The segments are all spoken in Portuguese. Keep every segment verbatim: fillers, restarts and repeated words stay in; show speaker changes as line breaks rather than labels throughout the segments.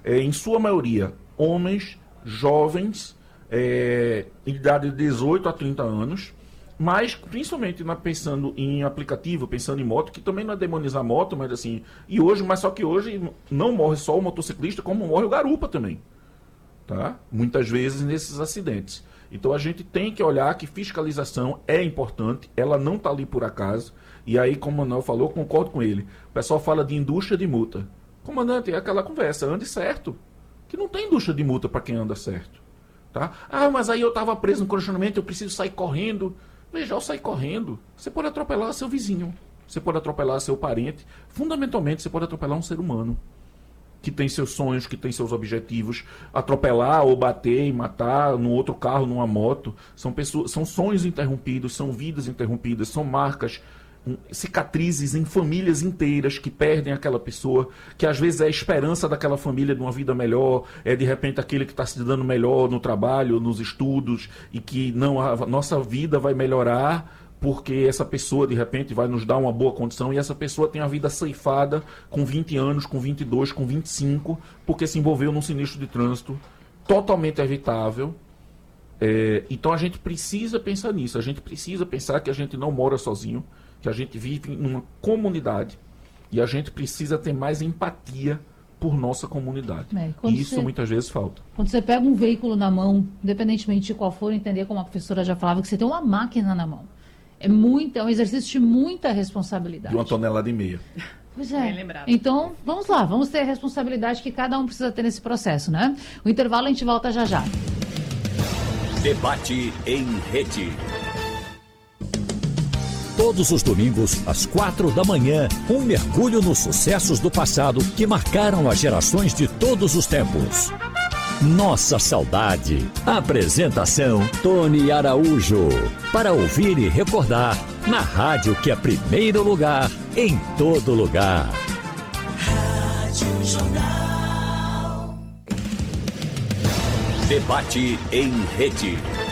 é, em sua maioria, homens, jovens, é, em idade de dezoito a trinta anos, mas principalmente na, pensando em aplicativo, pensando em moto, que também não é demonizar moto, mas assim, e hoje, mas só que hoje não morre só o motociclista, como morre o garupa também, tá? Muitas vezes nesses acidentes. Então a gente tem que olhar que fiscalização é importante, ela não está ali por acaso, e aí, como o Manuel falou, concordo com ele, o pessoal fala de indústria de multa. Comandante, é aquela conversa, ande certo, que não tem indústria de multa para quem anda certo, tá? Ah, mas aí eu estava preso no congestionamento, eu preciso sair correndo. Veja, ao sair correndo, você pode atropelar seu vizinho, você pode atropelar seu parente, fundamentalmente você pode atropelar um ser humano, que tem seus sonhos, que tem seus objetivos. Atropelar ou bater e matar no outro carro, numa moto, são, pessoas, são sonhos interrompidos, são vidas interrompidas, são marcas, cicatrizes em famílias inteiras que perdem aquela pessoa, que às vezes é a esperança daquela família de uma vida melhor, é de repente aquele que está se dando melhor no trabalho, nos estudos, e que não, a nossa vida vai melhorar porque essa pessoa de repente vai nos dar uma boa condição, e essa pessoa tem a vida ceifada com vinte anos, com vinte e dois, com vinte e cinco, porque se envolveu num sinistro de trânsito totalmente evitável. É, então a gente precisa pensar nisso, a gente precisa pensar que a gente não mora sozinho, que a gente vive em uma comunidade e a gente precisa ter mais empatia por nossa comunidade. É, e isso você, muitas vezes falta.
Quando você pega um veículo na mão, independentemente de qual for, entender como a professora já falava, que você tem uma máquina na mão. É, muito, é um exercício de muita responsabilidade.
De uma tonelada e meia.
Pois é. Então, vamos lá, vamos ter a responsabilidade que cada um precisa ter nesse processo, né? O intervalo a gente volta já já.
Debate em rede. Todos os domingos, às quatro da manhã, um mergulho nos sucessos do passado que marcaram as gerações de todos os tempos. Nossa Saudade. Apresentação, Tony Araújo. Para ouvir e recordar, na rádio que é primeiro lugar, em todo lugar. Rádio Jornal. Debate em rede.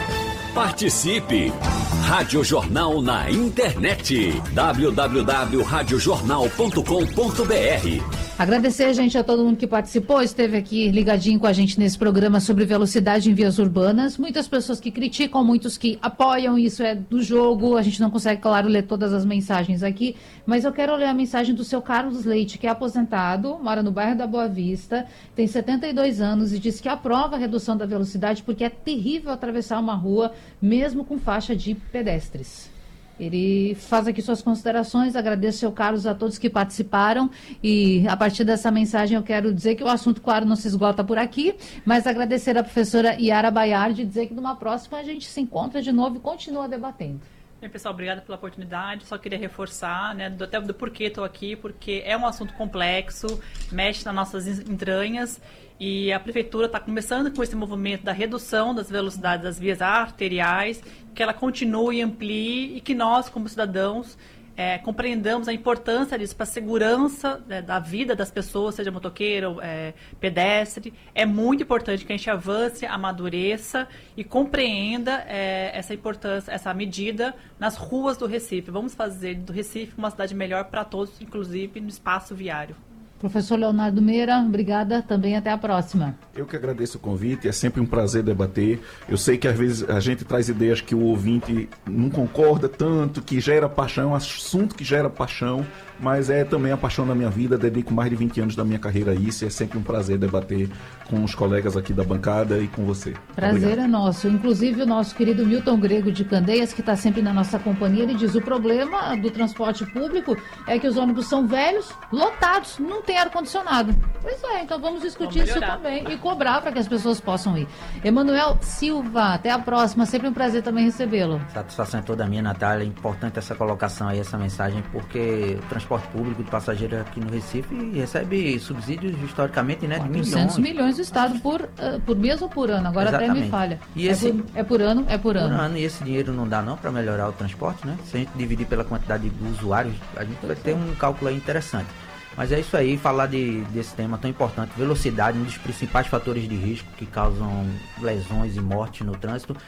Participe! Rádio Jornal na internet. w w w ponto rádio jornal ponto com ponto b r.
Agradecer, gente, a todo mundo que participou, esteve aqui ligadinho com a gente nesse programa sobre velocidade em vias urbanas. Muitas pessoas que criticam, muitos que apoiam, isso é do jogo. A gente não consegue, claro, ler todas as mensagens aqui, mas eu quero ler a mensagem do seu Carlos Leite, que é aposentado, mora no bairro da Boa Vista, tem setenta e dois anos e diz que aprova a redução da velocidade porque é terrível atravessar uma rua, mesmo com faixa de pedestres. Ele faz aqui suas considerações, agradeço, seu Carlos, a todos que participaram, e a partir dessa mensagem eu quero dizer que o assunto, claro, não se esgota por aqui, mas agradecer a professora Yara Baiardi e dizer que numa próxima a gente se encontra de novo e continua debatendo.
Bem, pessoal, obrigada pela oportunidade. Só queria reforçar, né, do, até do porquê estou aqui, porque é um assunto complexo, mexe nas nossas entranhas, e a Prefeitura está começando com esse movimento da redução das velocidades das vias arteriais, que ela continue e amplie, e que nós, como cidadãos, é, compreendamos a importância disso para a segurança, né, da vida das pessoas, seja motoqueiro, é, pedestre. É muito importante que a gente avance, amadureça e compreenda é, essa importância, essa medida nas ruas do Recife. Vamos fazer do Recife uma cidade melhor para todos, inclusive no espaço viário.
Professor Leonardo Meira, obrigada, também até a próxima.
Eu que agradeço o convite, é sempre um prazer debater. Eu sei que às vezes a gente traz ideias que o ouvinte não concorda tanto, que gera paixão, assunto que gera paixão, mas é também a paixão da minha vida, dedico mais de vinte anos da minha carreira a isso, e é sempre um prazer debater com os colegas aqui da bancada e com você.
Prazer Obrigado. É nosso. Inclusive o nosso querido Milton Grego de Candeias, que está sempre na nossa companhia, ele diz: o problema do transporte público é que os ônibus são velhos, lotados, não tem ar-condicionado. Pois é, então vamos discutir vamos isso também e cobrar para que as pessoas possam ir. Emanuel Silva, até a próxima, sempre um prazer também recebê-lo.
Satisfação é toda minha, Natália. É importante essa colocação aí, essa mensagem, porque o transporte público de passageiros aqui no Recife recebe subsídios historicamente, né, de milhões.
quatrocentos milhões do Estado por, uh, por mês ou por ano, agora Exatamente. Até me falha.
E esse,
é, por, é por ano, é por, por ano.
ano. E esse dinheiro não dá não para melhorar o transporte, né? Se a gente dividir pela quantidade de usuários, a gente vai ter um cálculo aí interessante. Mas é isso aí, falar de, desse tema tão importante, velocidade, um dos principais fatores de risco que causam lesões e mortes no trânsito,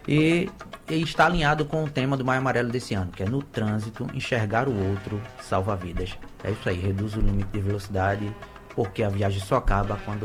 e, e está alinhado com o tema do Maio Amarelo desse ano, que é no trânsito, enxergar o outro salva vidas. É isso aí, reduz o limite de velocidade, porque a viagem só acaba quando